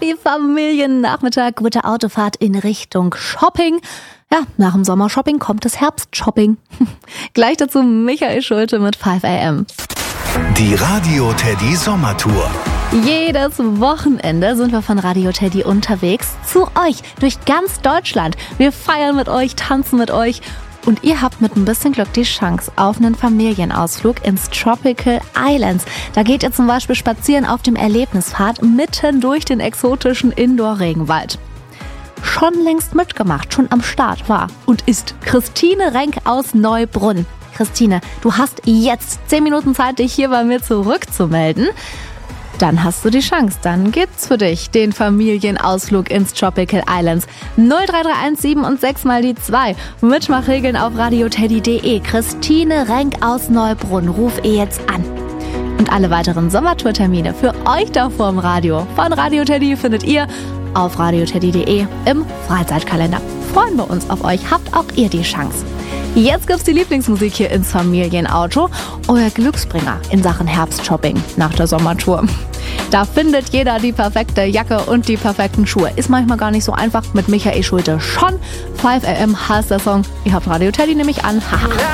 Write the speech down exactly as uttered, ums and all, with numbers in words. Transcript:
Happy Familiennachmittag, gute Autofahrt in Richtung Shopping. Ja, nach dem Sommershopping kommt das Herbstshopping. Gleich dazu Michael Schulte mit fünf a m. Die Radio Teddy Sommertour. Jedes Wochenende sind wir von Radio Teddy unterwegs zu euch durch ganz Deutschland. Wir feiern mit euch, tanzen mit euch und ihr habt mit ein bisschen Glück die Chance auf einen Familienausflug ins Tropical Islands. Da geht ihr zum Beispiel spazieren auf dem Erlebnispfad mitten durch den exotischen Indoor-Regenwald. Schon längst mitgemacht, schon am Start war und ist Christine Renk aus Neubrunn. Christine, du hast jetzt zehn Minuten Zeit, dich hier bei mir zurückzumelden. Dann hast du die Chance. Dann gibt's für dich den Familienausflug ins Tropical Islands. null drei drei eins sieben und sechs mal die zwei. Mitmachregeln auf radioteddy punkt de. Christine Renk aus Neubrunn. Ruf ihr jetzt an. Und alle weiteren Sommertourtermine für euch da vorm Radio von Radio Teddy findet ihr auf radioteddy punkt de im Freizeitkalender. Freuen wir uns auf euch. Habt auch ihr die Chance. Jetzt gibt's die Lieblingsmusik hier ins Familienauto. Euer Glücksbringer in Sachen Herbstshopping nach der Sommertour. Da findet jeder die perfekte Jacke und die perfekten Schuhe. Ist manchmal gar nicht so einfach. Mit Michael Schulte schon. fünf a m heißt der Song. Ihr habt Radio Teddy nämlich an. Haha.